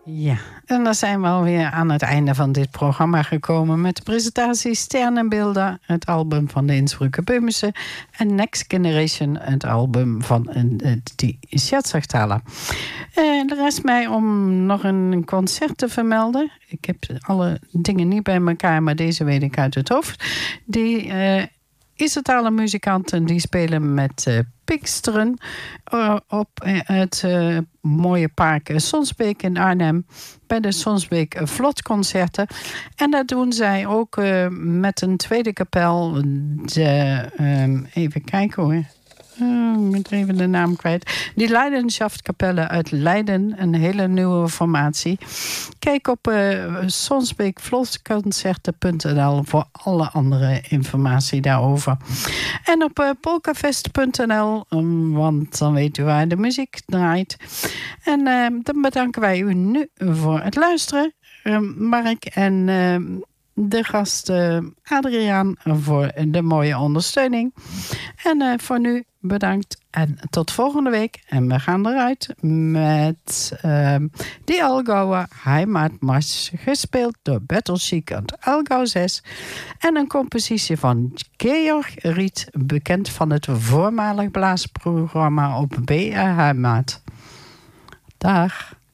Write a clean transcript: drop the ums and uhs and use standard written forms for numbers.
Ja, en dan zijn we alweer aan het einde van dit programma gekomen met de presentatie Sternenbeelden, het album van de Innsbrucker Böhmische, en Next Generation, het album van die Schatzachtaler. De rest mij om nog een concert te vermelden. Ik heb alle dingen niet bij elkaar, maar deze weet ik uit het hoofd. Die Isertaler muzikanten die spelen met Pinksteren op het mooie park Sonsbeek in Arnhem bij de Sonsbeek Vlotconcerten. En dat doen zij ook met een tweede kapel. Even kijken hoor. Ik moet even de naam kwijt. Die Leidenschaftskapelle uit Leiden. Een hele nieuwe formatie. Kijk op sonsbeekvlotconcerten.nl voor alle andere informatie daarover. En op polkafest.nl, want dan weet u waar de muziek draait. En dan bedanken wij u nu voor het luisteren. Mark en de gast Adriaan voor de mooie ondersteuning. En voor nu bedankt en tot volgende week. En we gaan eruit met Die Allgäuer Heimatmarsch, gespeeld door Bertolt Schick uit Allgäu 6. En een compositie van Georg Riet, bekend van het voormalig blaasprogramma op BR Heimat. Dag.